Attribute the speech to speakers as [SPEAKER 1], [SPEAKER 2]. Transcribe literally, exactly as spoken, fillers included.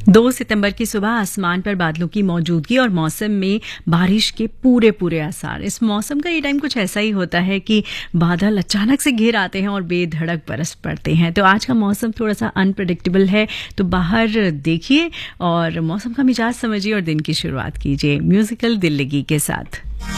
[SPEAKER 1] दो सितंबर की सुबह आसमान पर बादलों की मौजूदगी और मौसम में बारिश के पूरे पूरे आसार। इस मौसम का ये टाइम कुछ ऐसा ही होता है कि बादल अचानक से घिर आते हैं और बेधड़क बरस पड़ते हैं। तो आज का मौसम थोड़ा सा अनप्रेडिक्टेबल है, तो बाहर देखिए और मौसम का मिजाज समझिए और दिन की शुरुआत कीजिए म्यूजिकल दिल लगी के साथ।